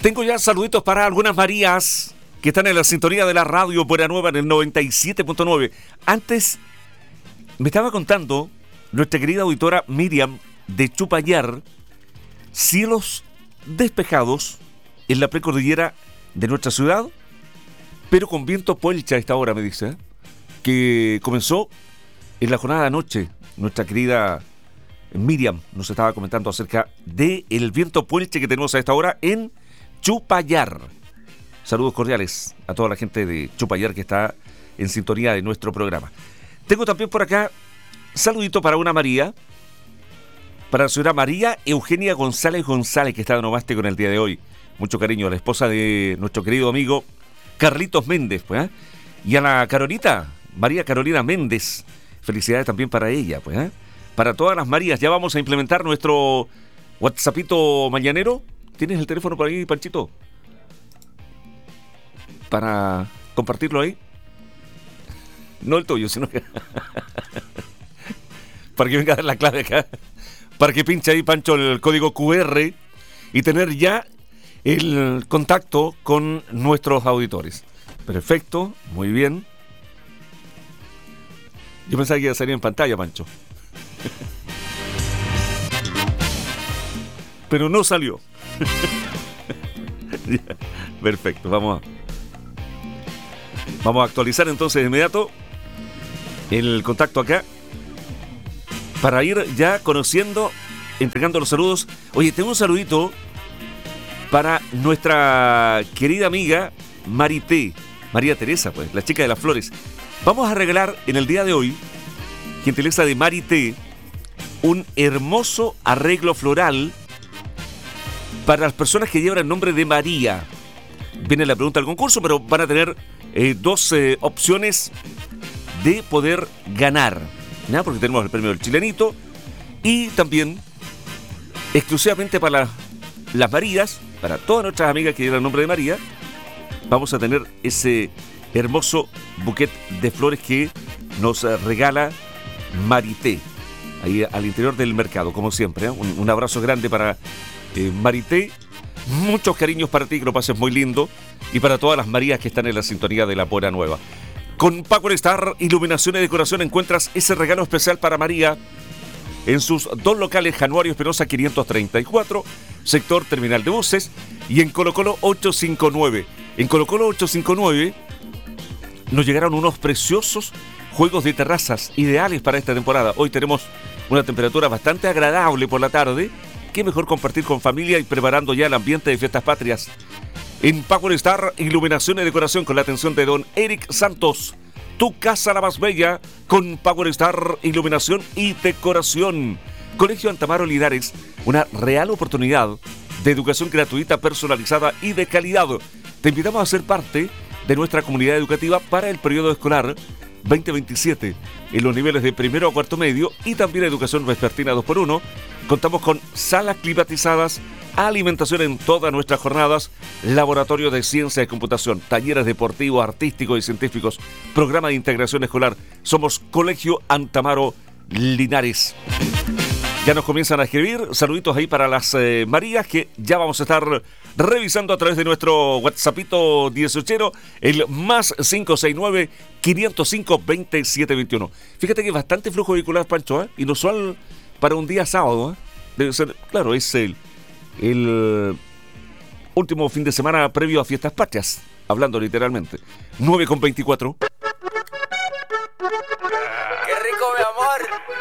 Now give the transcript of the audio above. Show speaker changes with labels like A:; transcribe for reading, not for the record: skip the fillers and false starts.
A: Tengo ya saluditos para algunas Marías que están en la sintonía de la radio Buena Nueva en el 97.9. Antes me estaba contando nuestra querida auditora Miriam de Chupayar, cielos despejados en la precordillera de nuestra ciudad, pero con viento puelcha a esta hora, me dice, que comenzó en la jornada de anoche. Nuestra querida Miriam nos estaba comentando acerca del viento puelche que tenemos a esta hora en Chupayar. Saludos cordiales a toda la gente de Chupayar que está en sintonía de nuestro programa. Tengo también por acá saludito para una María, para la señora María Eugenia González, que está de nomástico en el día de hoy. Mucho cariño a la esposa de nuestro querido amigo Carlitos Méndez, pues, ¿eh? Y a la Carolita, María Carolina Méndez. Felicidades también para ella, pues, ¿eh? Para todas las Marías. Ya vamos a implementar nuestro WhatsAppito mañanero. ¿Tienes el teléfono por ahí, Panchito? Para compartirlo ahí. No el tuyo, sino que para que venga a dar la clave acá. Para que pinche ahí, Pancho, el código QR y tener ya el contacto con nuestros auditores. Perfecto, muy bien. Yo pensaba que iba a salir en pantalla, Pancho. Pero no salió. Perfecto, vamos a actualizar entonces de inmediato el contacto acá para ir ya conociendo, entregando los saludos. Oye, tengo un saludito para nuestra querida amiga Marité, María Teresa, pues, la chica de las flores. Vamos a regalar en el día de hoy, gentileza de Marité, un hermoso arreglo floral para las personas que llevan el nombre de María. Viene la pregunta del concurso, pero van a tener dos opciones de poder ganar, ¿ya? Porque tenemos el premio del Chilenito y también exclusivamente para las Marías, para todas nuestras amigas que llevan el nombre de María, vamos a tener ese hermoso buquet de flores que nos regala Marité, ahí al interior del mercado, como siempre, ¿eh? Un abrazo grande para Marité, muchos cariños para ti, que lo pases muy lindo, y para todas las Marías que están en la sintonía de la Buena Nueva. Con Power Star Iluminación y Decoración encuentras ese regalo especial para María en sus dos locales, Januario Espinosa 534, sector Terminal de Buses, y en Colo Colo 859. En Colo Colo 859 nos llegaron unos preciosos juegos de terrazas ideales para esta temporada. Hoy tenemos una temperatura bastante agradable por la tarde. Qué mejor compartir con familia y preparando ya el ambiente de fiestas patrias. En Power Star Iluminación y Decoración, con la atención de don Eric Santos. Tu casa la más bella con Power Star Iluminación y Decoración. Colegio Antamaro Linares, una real oportunidad de educación gratuita, personalizada y de calidad. Te invitamos a ser parte de nuestra comunidad educativa para el periodo escolar 2027 en los niveles de primero a cuarto medio y también educación vespertina 2x1. Contamos con salas climatizadas, alimentación en todas nuestras jornadas, laboratorio de ciencia y computación, talleres deportivos, artísticos y científicos, programa de integración escolar. Somos Colegio Antamaro Linares. Ya nos comienzan a escribir saluditos ahí para las Marías, que ya vamos a estar revisando a través de nuestro WhatsAppito 18, el más 569-505-2721. Fíjate que es bastante flujo vehicular, Pancho, inusual para un día sábado, Debe ser, claro, es el último fin de semana previo a fiestas patrias, hablando literalmente. 9:24.